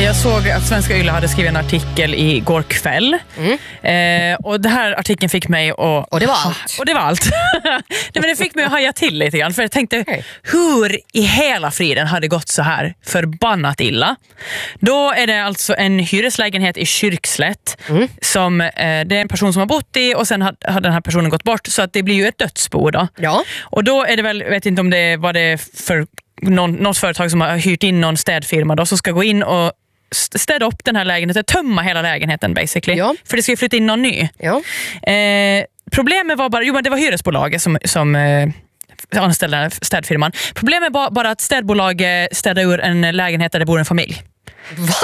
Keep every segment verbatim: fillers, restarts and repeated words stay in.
Jag såg att Svenska Yle hade skrivit en artikel igår kväll. Mm. Eh, och det här artikeln fick mig att... Och det var allt. Och det var allt. Nej, men det fick mig att haja till lite grann. För jag tänkte, okay. hur i hela friden hade gått så här förbannat illa? Då är det alltså en hyreslägenhet i Kyrkslätt. Mm. Som, eh, det är en person som har bott i och sen har, har den här personen gått bort. Så att det blir ju ett dödsbo då. Ja. Och då är det väl, jag vet inte om det var det för... Någon, något företag som har hyrt in någon städfirma då, som ska gå in och städa upp den här lägenheten, tömma hela lägenheten basically, ja. För det ska ju flytta in någon ny. Ja. Eh, problemet var bara, jo men det var hyresbolaget som, som eh, anställde städfirman. Problemet var bara att städbolaget städade ur en lägenhet där det bor en familj. Va?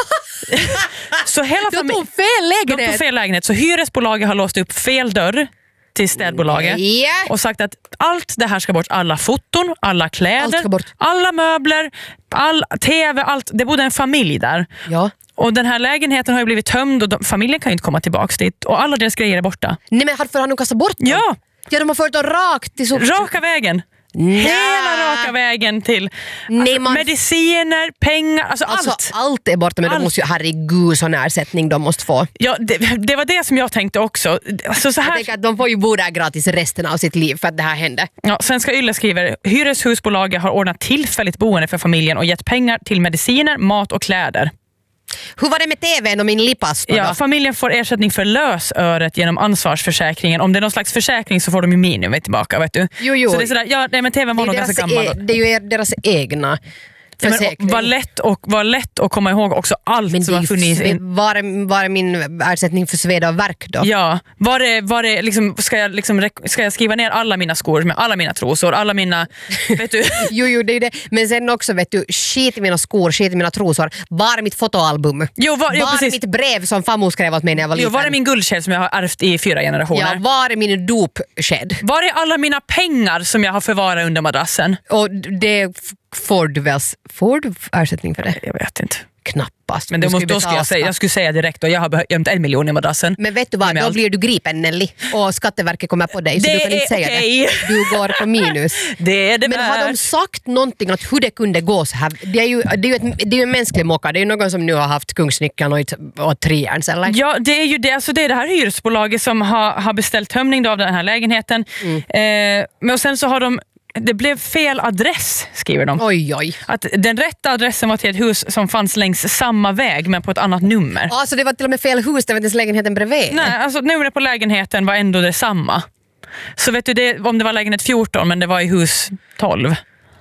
Så hela de tog fel lägenhet. De tog fel lägenhet, så hyresbolaget har låst upp fel dörr till städbolaget yeah. och sagt att allt det här ska bort, alla foton, alla kläder, alla möbler, all tv, allt. Det bodde en familj där. Ja. Och den här lägenheten har ju blivit tömd och de, familjen kan ju inte komma tillbaka dit och alla deras grejer är borta. Nej, men har de kastat bort dem? Ja. Ja, de har fört dem rakt till sop. Raka vägen. Nej. Hela raka vägen till Nej, man... mediciner, pengar, alltså, alltså allt. Allt är borta, men allt. De måste ju, herregud, sån ersättning de måste få. Ja, det, det var det som jag tänkte också. Alltså, så här... Jag tänker att de får ju bo där gratis resten av sitt liv för att det här hände. Ja, Svenska Yle skriver, hyreshusbolaget har ordnat tillfälligt boende för familjen och gett pengar till mediciner, mat och kläder. Hur var det med tvn och min lipasta då? Ja, familjen får ersättning för lösöret genom ansvarsförsäkringen. Om det är någon slags försäkring så får de ju minimum tillbaka, vet du. Jo, jo. Så det är sådär, ja, nej, men tvn var nog ganska gammal. E- det är ju deras egna försäkring. Ja, var lätt och var lätt att komma ihåg också allt men som har funnits. In... Var, är, var är min ersättning för sveda och verk då? Ja, var det, var det liksom, ska, jag liksom, ska jag skriva ner alla mina skor med alla mina trosor, alla mina, vet du? jo, jo, det är det. Men sen också, vet du, skit i mina skor, skit i mina trosor. Var är mitt fotoalbum? Jo, var, jo, var är mitt brev som farmor skrev åt mig när jag var liten? Jo, var är min guldsked som jag har ärvt i fyra generationer? Ja, var är min dopsked? Var är alla mina pengar som jag har förvarat under madrassen? Och det får du väl, får du ersättning för det? Jag vet inte. Knappast. Men det måste, då skulle jag, säga, jag skulle säga direkt och jag har gömt en miljon i madrassen. Men vet du vad, då allt. Blir du gripen, Nelly. Och Skatteverket kommer på dig, så det du kan inte säga okay. det. Du går på minus. Det är det. Men har de sagt någonting att hur det kunde gå så här? Det är ju, det är ju, ett, det är ju en mänsklig mocka. Det är ju någon som nu har haft kungsnyckeln och, och trians, eller? Ja, det är ju det. Alltså det är det här hyresbolaget som har, har beställt tömning av den här lägenheten. Mm. Eh, men och sen så har de det blev fel adress, skriver de. Oj, oj. Att den rätta adressen var till ett hus som fanns längs samma väg men på ett annat nummer. Ja, så det var till och med fel hus, det var inte lägenheten bredvid. Nej, alltså numret på lägenheten var ändå detsamma. Så vet du, det, om det var lägenhet fjorton men det var i hus tolv.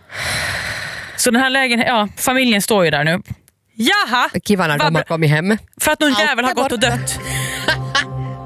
Så den här lägenheten, ja, familjen står ju där nu. Jaha! Kivarna, de har kommit hem. För att någon jävel har gått och dött.